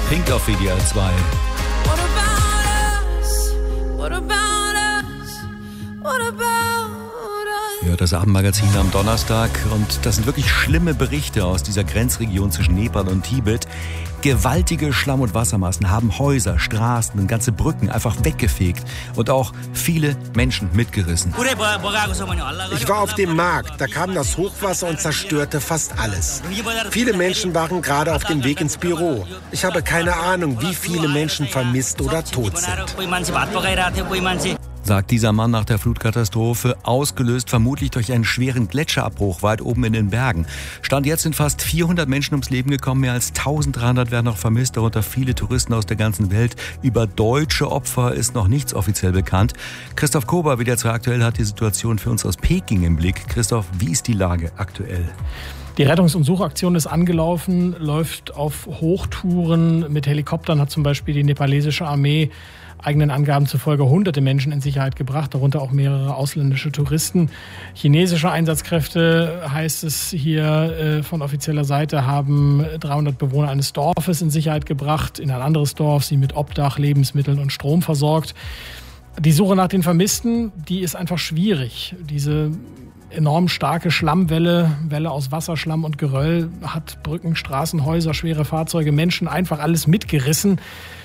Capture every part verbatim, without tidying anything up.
Pink auf W D R zwei. What about us? What about us? What about us? Ja, das Abendmagazin am Donnerstag, und das sind wirklich schlimme Berichte aus dieser Grenzregion zwischen Nepal und Tibet. Gewaltige Schlamm- und Wassermassen haben Häuser, Straßen und ganze Brücken einfach weggefegt und auch viele Menschen mitgerissen. Ich war auf dem Markt, da kam das Hochwasser und zerstörte fast alles. Viele Menschen waren gerade auf dem Weg ins Büro. Ich habe keine Ahnung, wie viele Menschen vermisst oder tot sind. Sagt dieser Mann nach der Flutkatastrophe, ausgelöst vermutlich durch einen schweren Gletscherabbruch weit oben in den Bergen. Stand jetzt sind fast vierhundert Menschen ums Leben gekommen, mehr als eintausenddreihundert werden noch vermisst, darunter viele Touristen aus der ganzen Welt. Über deutsche Opfer ist noch nichts offiziell bekannt. Christoph Kober, W D R zwei aktuell, hat die Situation für uns aus Peking im Blick. Christoph, wie ist die Lage aktuell? Die Rettungs- und Suchaktion ist angelaufen, läuft auf Hochtouren. Mit Helikoptern hat zum Beispiel die nepalesische Armee eigenen Angaben zufolge hunderte Menschen in Sicherheit gebracht, darunter auch mehrere ausländische Touristen. Chinesische Einsatzkräfte, heißt es hier äh, von offizieller Seite, haben dreihundert Bewohner eines Dorfes in Sicherheit gebracht, in ein anderes Dorf, sie mit Obdach, Lebensmitteln und Strom versorgt. Die Suche nach den Vermissten, die ist einfach schwierig. Diese enorm starke Schlammwelle, Welle aus Wasserschlamm und Geröll, hat Brücken, Straßen, Häuser, schwere Fahrzeuge, Menschen einfach alles mitgerissen.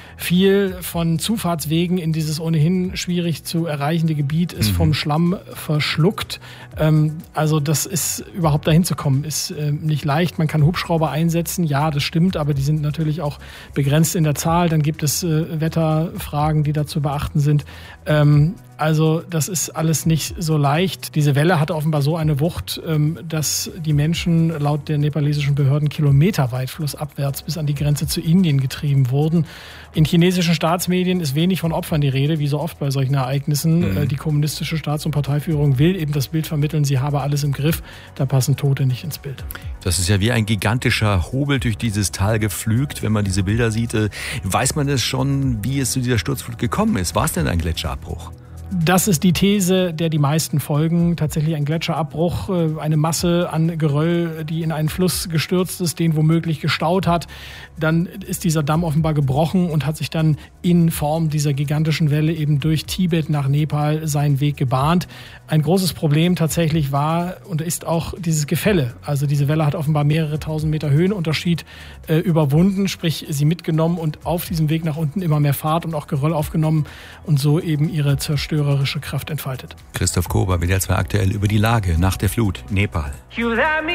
Viel von Zufahrtswegen in dieses ohnehin schwierig zu erreichende Gebiet ist mhm. vom Schlamm verschluckt. Ähm, also das ist, überhaupt dahin zu kommen, ist äh, nicht leicht. Man kann Hubschrauber einsetzen, ja, das stimmt, aber die sind natürlich auch begrenzt in der Zahl. Dann gibt es äh, Wetterfragen, die da zu beachten sind. Ähm, Also das ist alles nicht so leicht. Diese Welle hatte offenbar so eine Wucht, dass die Menschen laut der nepalesischen Behörden kilometerweit flussabwärts bis an die Grenze zu Indien getrieben wurden. In chinesischen Staatsmedien ist wenig von Opfern die Rede, wie so oft bei solchen Ereignissen. Mhm. Die kommunistische Staats- und Parteiführung will eben das Bild vermitteln, sie habe alles im Griff. Da passen Tote nicht ins Bild. Das ist ja wie ein gigantischer Hobel durch dieses Tal gepflügt. Wenn man diese Bilder sieht, weiß man es schon, wie es zu dieser Sturzflut gekommen ist. War es denn ein Gletscherabbruch? Das ist die These, der die meisten folgen. Tatsächlich ein Gletscherabbruch, eine Masse an Geröll, die in einen Fluss gestürzt ist, den womöglich gestaut hat. Dann ist dieser Damm offenbar gebrochen und hat sich dann in Form dieser gigantischen Welle eben durch Tibet nach Nepal seinen Weg gebahnt. Ein großes Problem tatsächlich war und ist auch dieses Gefälle. Also diese Welle hat offenbar mehrere tausend Meter Höhenunterschied äh, überwunden, sprich sie mitgenommen und auf diesem Weg nach unten immer mehr Fahrt und auch Geröll aufgenommen und so eben ihre zerstörerische Kraft entfaltet. Christoph Kober, W D R zwei aktuell über die Lage nach der Flut, Nepal.